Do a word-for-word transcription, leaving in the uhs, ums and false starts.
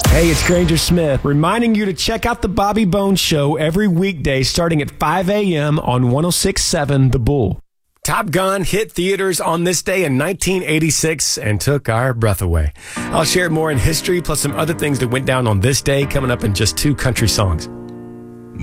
Hey, it's Granger Smith, reminding you to check out the Bobby Bones Show every weekday starting at five a.m. on one oh six point seven The Bull. Top Gun hit theaters on this day in nineteen eighty-six and took our breath away. I'll share more in history, plus some other things that went down on this day, coming up in just two country songs.